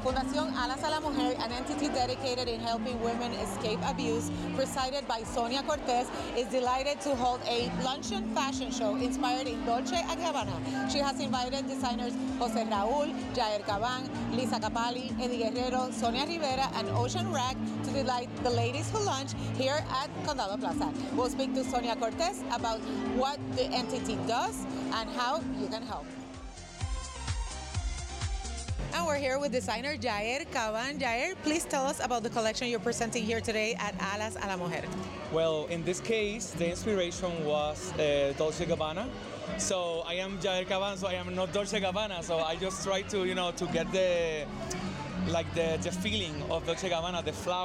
Fundación Alas a la Mujer, an entity dedicated in helping women escape abuse, presided by Sonia Cortez, is delighted to hold a luncheon fashion show inspired in Dolce & Gabbana. She has invited designers Jose Raúl, Jair Caban, Lisa Capali, Eddie Guerrero, Sonia Rivera, and Ocean Rag to delight the ladies who lunch here at Condado Plaza. We'll speak to Sonia Cortez about what the entity does and how you can help. And we're here with designer Jair Caban. Jair, please tell us about the collection you're presenting here today at Alas a la Mujer. Well, in this case, the inspiration was Dolce Gabbana. So I am Jair Caban, so I am not Dolce Gabbana. So I just try to, to get the feeling of Dolce Gabbana, the flower.